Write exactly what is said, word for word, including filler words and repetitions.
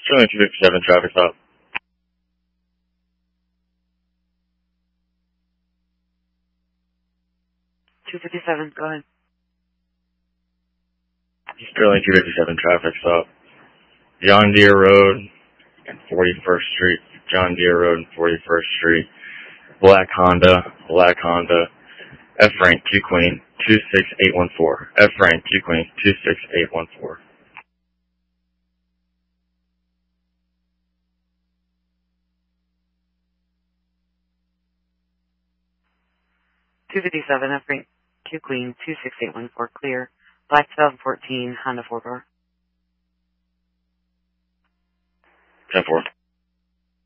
Sterling two fifty-seven, traffic stop. two fifty-seven, go ahead. Sterling two fifty-seven, traffic stop. John Deere Road and forty-first Street. John Deere Road and forty-first Street. Black Honda, black Honda. F rank Q Queen two six eight one four. F rank Q Queen two six eight one four. two fifty-seven, F rank Q Queen two six eight one four, clear. Black twenty fourteen Honda four door. ten four.